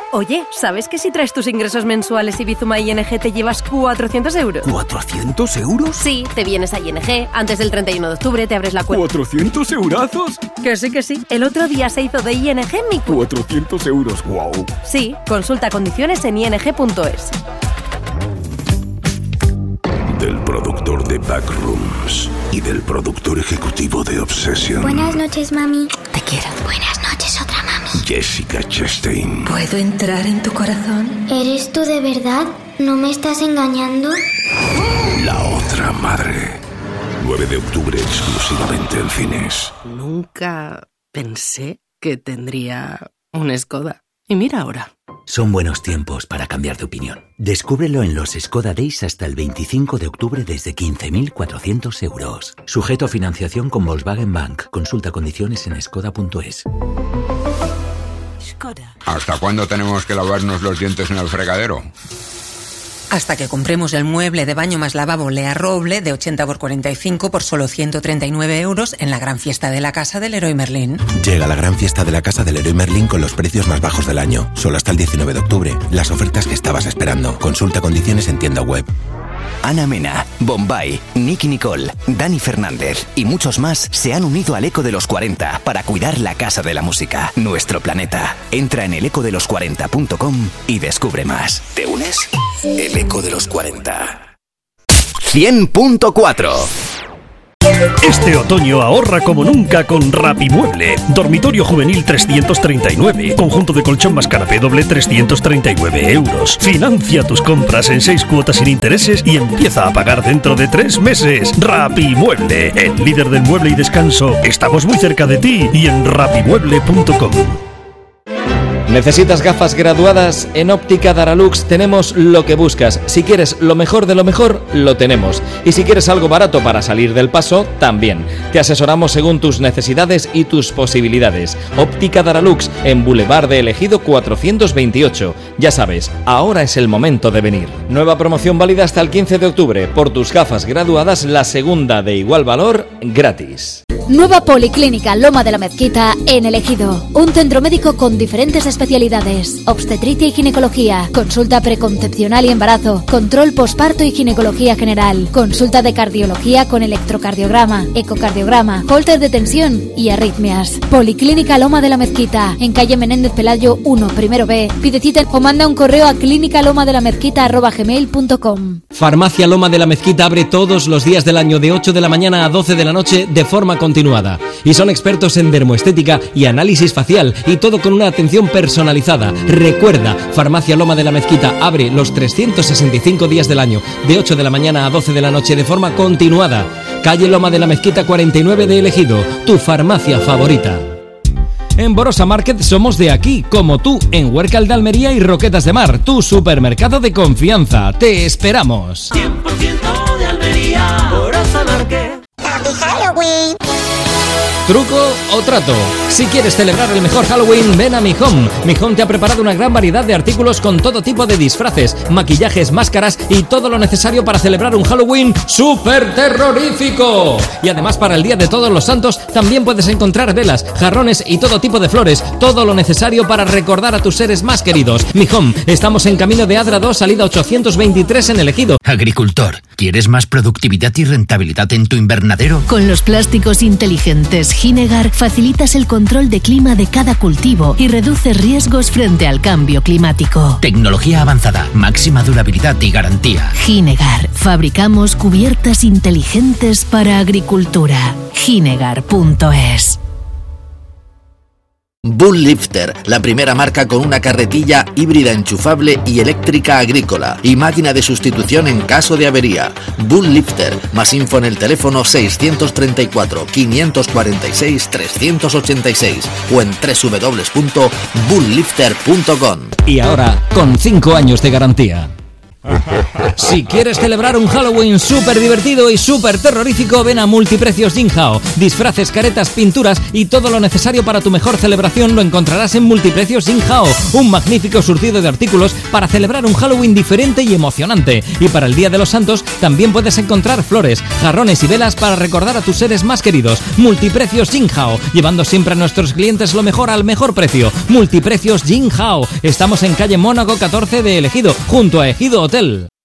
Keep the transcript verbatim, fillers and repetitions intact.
Oye, ¿sabes que si traes tus ingresos mensuales y Bizuma I N G te llevas cuatrocientos euros? ¿cuatrocientos euros? Sí, te vienes a I N G, antes del treinta y uno de octubre te abres la cuenta. ¿cuatrocientos eurazos? Que sí, que sí. El otro día se hizo de I N G mi cuenta. cuatrocientos euros, wow. Sí, consulta condiciones en i n g punto es. Del productor de Backrooms y del productor ejecutivo de Obsession. Buenas noches, mami. Te quiero. Buenas noches, otra mami. Jessica Chastain. ¿Puedo entrar en tu corazón? ¿Eres tú de verdad? ¿No me estás engañando? La otra madre. nueve de octubre exclusivamente en cines. Nunca pensé que tendría un Skoda. Y mira ahora. Son buenos tiempos para cambiar de opinión. Descúbrelo en los Skoda Days hasta el veinticinco de octubre desde quince mil cuatrocientos euros. Sujeto a financiación con Volkswagen Bank. Consulta condiciones en skoda punto es. ¿Hasta cuándo tenemos que lavarnos los dientes en el fregadero? Hasta que compremos el mueble de baño más lavabo Lea Roble de ochenta por cuarenta y cinco por solo ciento treinta y nueve euros en la gran fiesta de la casa del Leroy Merlin. Llega la gran fiesta de la casa del Leroy Merlin con los precios más bajos del año. Solo hasta el diecinueve de octubre. Las ofertas que estabas esperando. Consulta condiciones en tienda web. Ana Mena, Bombay, Nicky Nicole, Dani Fernández y muchos más se han unido al Eco de los cuarenta para cuidar la casa de la música, nuestro planeta. Entra en el eco de los cuarenta punto com y descubre más. ¿Te unes? El Eco de los cuarenta. cien punto cuatro. Este otoño ahorra como nunca con Rapimueble. Dormitorio juvenil trescientos treinta y nueve. Conjunto de colchón más canapé doble trescientos treinta y nueve euros. Financia tus compras en seis cuotas sin intereses y empieza a pagar dentro de tres meses. Rapimueble, el líder del mueble y descanso. Estamos muy cerca de ti y en rapimueble punto com. ¿Necesitas gafas graduadas? En Óptica Daralux tenemos lo que buscas. Si quieres lo mejor de lo mejor, lo tenemos. Y si quieres algo barato para salir del paso, también. Te asesoramos según tus necesidades y tus posibilidades. Óptica Daralux, en Boulevard de Ejido cuatrocientos veintiocho. Ya sabes, ahora es el momento de venir. Nueva promoción válida hasta el quince de octubre. Por tus gafas graduadas, la segunda de igual valor, gratis. Nueva Policlínica Loma de la Mezquita en El Ejido. Un centro médico con diferentes especialidades: obstetricia y ginecología, consulta preconcepcional y embarazo, control posparto y ginecología general, consulta de cardiología con electrocardiograma, ecocardiograma, holter de tensión y arritmias. Policlínica Loma de la Mezquita, en calle Menéndez Pelayo uno, primero B. Pide cita o manda un correo a clínica loma de la mezquita arroba gmail punto com. Farmacia Loma de la Mezquita abre todos los días del año de ocho de la mañana a doce de la noche de forma continuada. Y son expertos en dermoestética y análisis facial, y todo con una atención personalizada. Recuerda, Farmacia Loma de la Mezquita abre los trescientos sesenta y cinco días del año de ocho de la mañana a doce de la noche de forma continuada. Calle Loma de la Mezquita cuarenta y nueve de El Ejido, tu farmacia favorita. En Borosa Market somos de aquí, como tú, en Huércal de Almería y Roquetas de Mar, tu supermercado de confianza. Te esperamos. cien por ciento de Almería, Borosa Market. ¡Happy Halloween! ¿Truco o trato? Si quieres celebrar el mejor Halloween, ven a Mi Home. Mi Home te ha preparado una gran variedad de artículos con todo tipo de disfraces, maquillajes, máscaras y todo lo necesario para celebrar un Halloween súper terrorífico. Y además, para el Día de Todos los Santos también puedes encontrar velas, jarrones y todo tipo de flores, todo lo necesario para recordar a tus seres más queridos. Mi Home, estamos en camino de Adra dos, salida ochocientos veintitrés en El Ejido. Agricultor, ¿quieres más productividad y rentabilidad en tu invernadero? Con los plásticos inteligentes Ginegar facilitas el control de clima de cada cultivo y reduces riesgos frente al cambio climático. Tecnología avanzada, máxima durabilidad y garantía. Ginegar, fabricamos cubiertas inteligentes para agricultura. ginegar punto es. Bull Lifter, la primera marca con una carretilla híbrida enchufable y eléctrica agrícola y máquina de sustitución en caso de avería. Bull Lifter, más info en el teléfono seiscientos treinta y cuatro, quinientos cuarenta y seis, trescientos ochenta y seis o en doble u doble u doble u punto bull lifter punto com. Y ahora, con cinco años de garantía. Si quieres celebrar un Halloween súper divertido y súper terrorífico, ven a Multiprecios Jinghao. Disfraces, caretas, pinturas y todo lo necesario para tu mejor celebración lo encontrarás en Multiprecios Jinghao. Un magnífico surtido de artículos para celebrar un Halloween diferente y emocionante. Y para el Día de los Santos también puedes encontrar flores, jarrones y velas para recordar a tus seres más queridos. Multiprecios Jinghao, llevando siempre a nuestros clientes lo mejor al mejor precio. Multiprecios Jinghao. Estamos en calle Mónaco catorce de El Ejido, junto a Ejido Hotel.